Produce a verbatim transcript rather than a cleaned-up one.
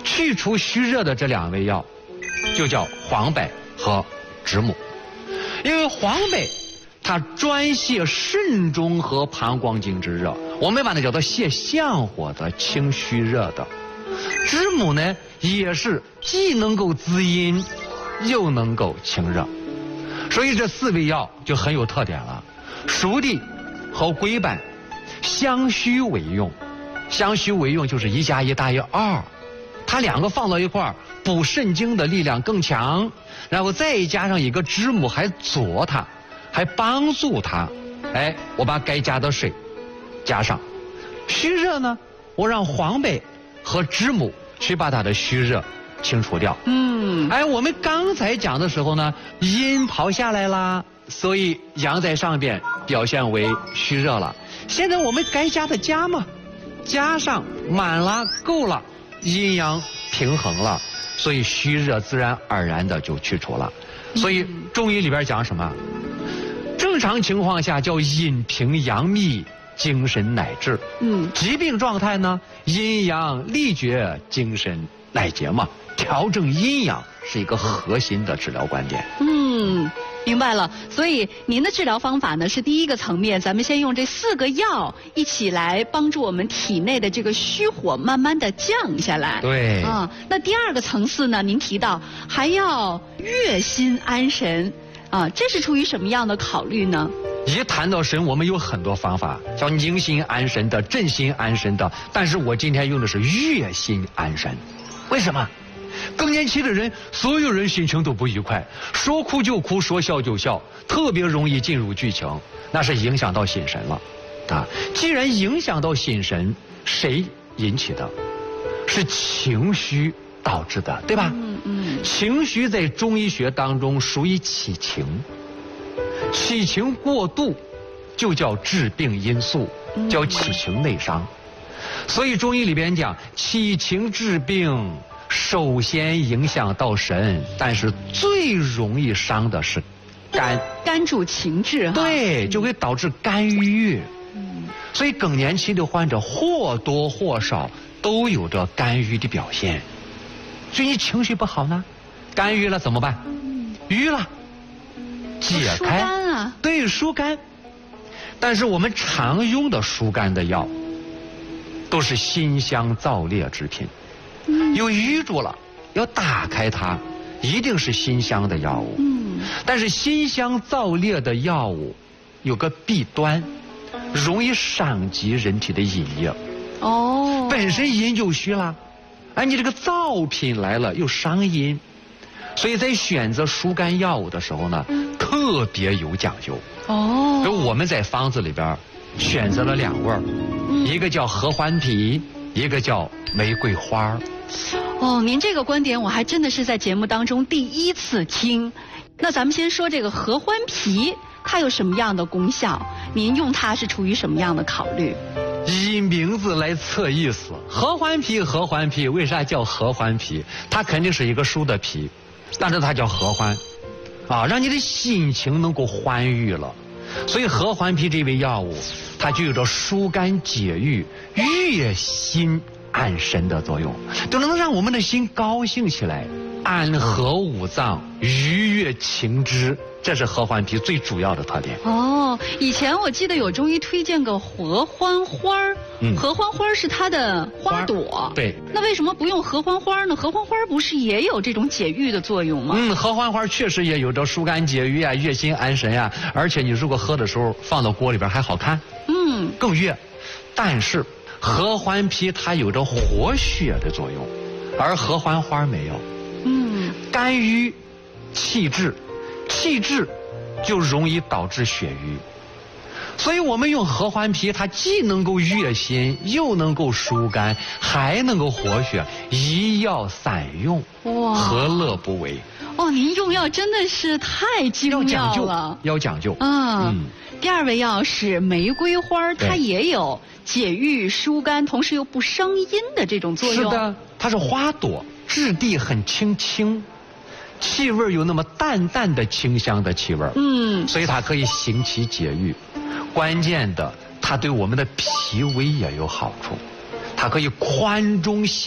去除虚热的这两味药，就叫黄柏和知母。因为黄柏它专泻肾中和膀胱经之热，我们把它叫做泻相火的、清虚热的。知母呢，也是既能够滋阴，又能够清热。所以这四味药就很有特点了。熟地和龟板相须为用，相须为用就是一加一大于二，它两个放到一块儿，补肾经的力量更强，然后再加上一个知母还佐它，还帮助它。哎，我把该加的水加上。虚热呢，我让黄柏和知母去把它的虚热清除掉。嗯，哎，我们刚才讲的时候呢，阴跑下来啦，所以阳在上边表现为虚热了。现在我们该加的加嘛，加上满了够了，阴阳平衡了，所以虚热自然而然的就去除了。所以中医里边讲什么？正常情况下叫阴平阳秘，精神乃治。嗯，疾病状态呢，阴阳力绝，精神乃节嘛。调整阴阳是一个核心的治疗观点。 嗯，明白了。所以您的治疗方法呢是第一个层面，咱们先用这四个药一起来帮助我们体内的这个虚火慢慢的降下来。 对。 啊，那第二个层次呢，您提到还要悦心安神，啊，这是出于什么样的考虑呢？ 一谈到神，我们有很多方法，叫宁心安神的、镇心安神的，但是我今天用的是悦心安神。为什么？更年期的人，所有人心情都不愉快，说哭就哭，说笑就笑，特别容易进入剧情，那是影响到心神了。啊，既然影响到心神，谁引起的？是情绪导致的，对吧？嗯嗯。情绪在中医学当中属于起情，起情过度就叫致病因素，叫起情内伤。所以中医里边讲，起情治病首先影响到神，但是最容易伤的是肝， 肝主情志哈。 对，就会导致肝郁。嗯，所以更年期的患者或多或少都有着肝郁的表现。所以你情绪不好呢，肝郁了怎么办？郁了，解开。疏肝啊。 对，疏肝。但是我们常用的疏肝的药，都是辛香燥烈之品。有淤住了，要打开它，一定是辛香的药物。嗯，但是辛香燥烈的药物有个弊端，容易伤及人体的阴液。哦，本身阴就虚了，哎，你这个燥品来了又伤阴，所以在选择疏肝药物的时候呢，特别有讲究。哦，就我们在方子里边选择了两味儿，一个叫合欢皮，一个叫玫瑰花。 哦，您这个观点我还真的是在节目当中第一次听。那咱们先说这个合欢皮，它有什么样的功效？您用它是出于什么样的考虑？ 以名字来测意思，合欢皮，合欢皮，为啥叫合欢皮？它肯定是一个树的皮，但是它叫合欢，啊，让你的心情能够欢愉了。所以合欢皮这味药物，它就有着疏肝解郁、悦心安神的作用，都能让我们的心高兴起来，安和五脏，愉悦情志，这是合欢皮最主要的特点。 哦，以前我记得有中医推荐个合欢花儿，嗯，合欢花是它的花朵， 对。 那为什么不用合欢花呢？合欢花不是也有这种解郁的作用吗？ 嗯，合欢花确实也有着疏肝解郁啊、悦心安神啊，而且你如果喝的时候放到锅里边还好看，嗯，更悦。但是合欢皮它有着活血的作用，而合欢花没有。嗯，肝郁气滞，气滞就容易导致血瘀，所以我们用合欢皮，它既能够悦心，又能够疏肝，还能够活血，一药三用，哇，何乐不为？ 哦，您用药真的是太精妙了， 要讲究。 啊，嗯。第二味药是玫瑰花，它也有解郁疏肝，同时又不伤阴的这种作用。 是的，它是花朵，质地很清清，气味有那么淡淡的清香的气味。嗯，所以它可以行其解郁。关键的，它对我们的脾胃也有好处，它可以宽中